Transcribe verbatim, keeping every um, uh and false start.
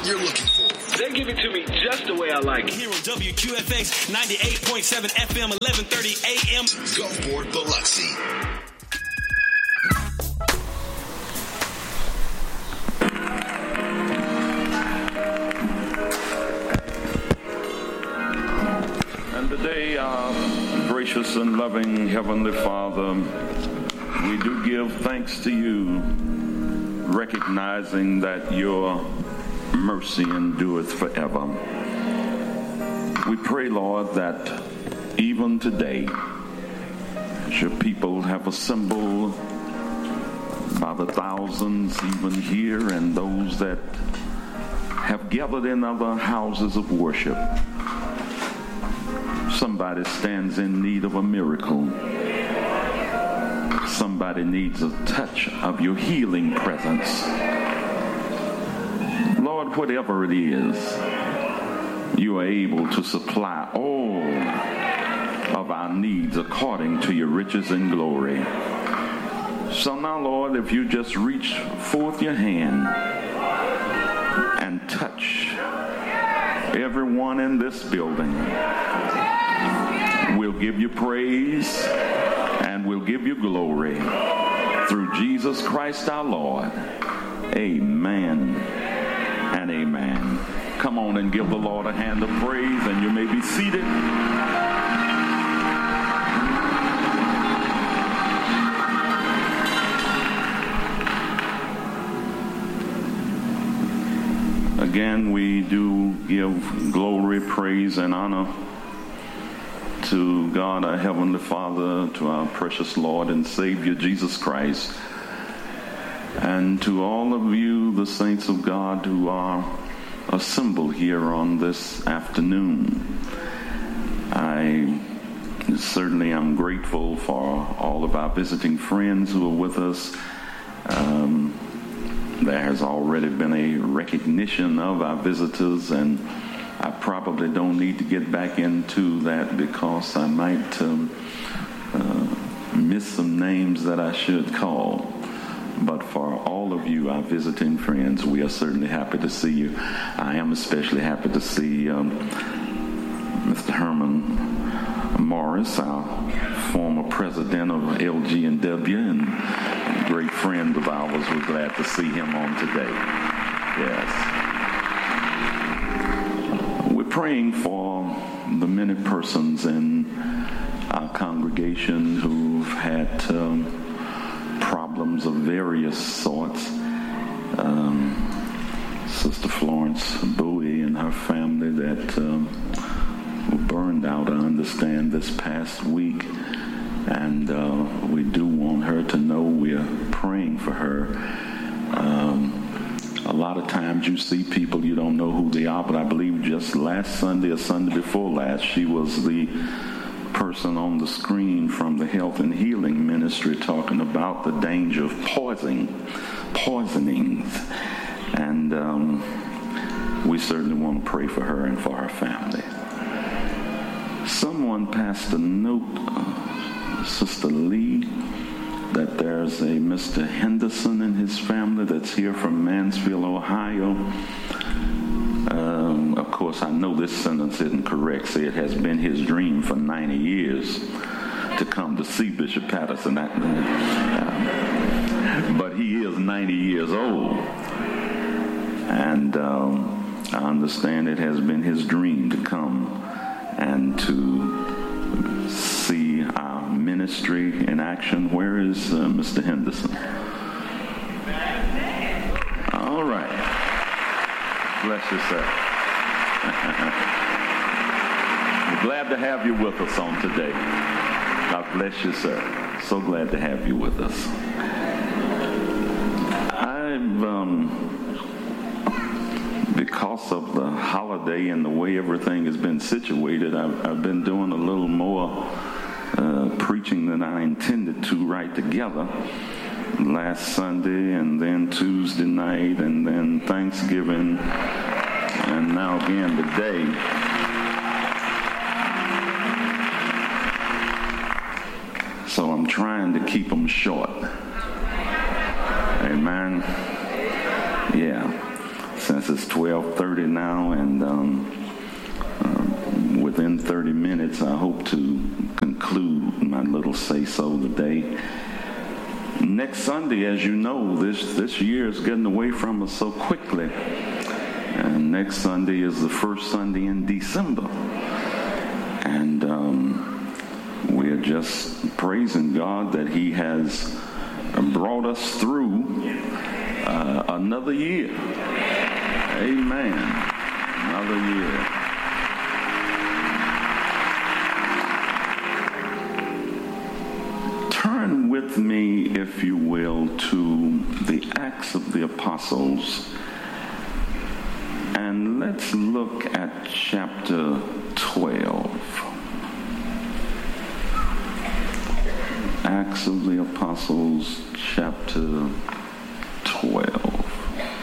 you're looking for. They give it to me just the way I like it. Here on W Q F X ninety-eight point seven F M, eleven thirty A M. Gulfport, Biloxi. And today, our gracious and loving Heavenly Father, we do give thanks to you, recognizing that your mercy endureth forever. We pray, Lord, that even today, as your people have assembled by the thousands, even here, and those that have gathered in other houses of worship, somebody stands in need of a miracle. Somebody needs a touch of your healing presence. Lord, whatever it is, you are able to supply all of our needs according to your riches and glory. So now, Lord, if you just reach forth your hand and touch everyone in this building, we'll give you praise and we'll give you glory through Jesus Christ our Lord. Amen and amen. Come on and give the Lord a hand of praise, and you may be seated. Again, we do give glory, praise, and honor to God, our Heavenly Father, to our precious Lord and Savior, Jesus Christ, and to all of you, the saints of God, who are assembled here on this afternoon. I certainly am grateful for all of our visiting friends who are with us. Um, there has already been a recognition of our visitors, and I probably don't need to get back into that because I might um, uh, miss some names that I should call. But for all of you, our visiting friends, we are certainly happy to see you. I am especially happy to see um, Mister Herman Morris, our former president of L G and W, and a great friend of ours. We're glad to see him on today. Yes. We're praying for the many persons in our congregation who've had um, problems of various sorts. Um, Sister Florence Bowie and her family that um, were burned out, I understand, this past week. And uh, we do want her to know we're praying for her. Um, a lot of times you see people, you don't know who they are, but I believe just last Sunday or Sunday before last, she was the person on the screen from the Health and Healing Ministry talking about the danger of poisoning, poisonings. And um, we certainly want to pray for her and for her family. Someone passed a note, uh, Sister Lee, that there's a Mister Henderson and his family that's here from Mansfield, Ohio. Um, of course, I know this sentence isn't correct. Say it has been his dream for ninety years to come to see Bishop Patterson. Uh, but he is ninety years old. And um, I understand it has been his dream to come and to see our ministry in action. Where is uh, Mister Henderson? All right. Bless you, sir. We're glad to have you with us on today. God bless you, sir. So glad to have you with us. I've, um, because of the holiday and the way everything has been situated, I've, I've been doing a little more uh, preaching than I intended to right together. Last Sunday and then Tuesday night and then Thanksgiving and now again today. So I'm trying to keep them short. Amen. Yeah. Since it's twelve thirty now, and um, uh, within thirty minutes, I hope to conclude my little say-so today. Next Sunday, as you know, this, this year is getting away from us so quickly. And next Sunday is the first Sunday in December. And um, we are just praising God that He has brought us through uh, another year. Amen. Another year. Turn with me, if you will, to the Acts of the Apostles. And let's look at chapter twelve. Acts of the Apostles, chapter twelve.